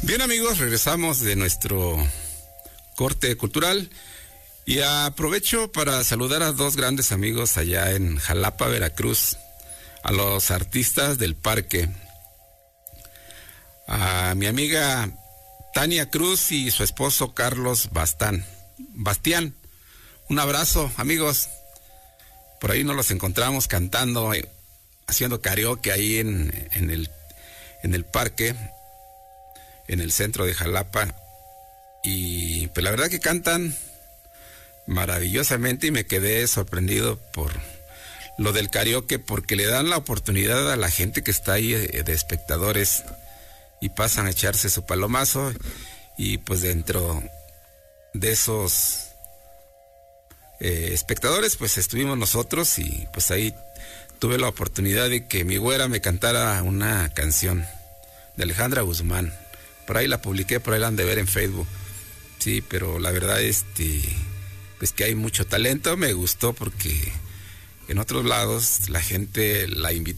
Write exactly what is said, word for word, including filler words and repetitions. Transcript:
Bien, amigos, regresamos de nuestro corte cultural y aprovecho para saludar a dos grandes amigos allá en Jalapa, Veracruz, a los artistas del parque, a mi amiga Tania Cruz y su esposo Carlos Bastán, Bastián. Un abrazo, amigos. Por ahí nos los encontramos cantando, haciendo karaoke ahí en, en el en el parque, en el centro de Jalapa. Y pues la verdad que cantan maravillosamente y me quedé sorprendido por lo del karaoke, porque le dan la oportunidad a la gente que está ahí de espectadores y pasan a echarse su palomazo, y pues dentro de esos eh, espectadores pues estuvimos nosotros, y pues ahí tuve la oportunidad de que mi güera me cantara una canción de Alejandra Guzmán. Por ahí la publiqué, por ahí la han de ver en Facebook. Sí, pero la verdad este pues que hay mucho talento. Me gustó porque en otros lados la gente la invita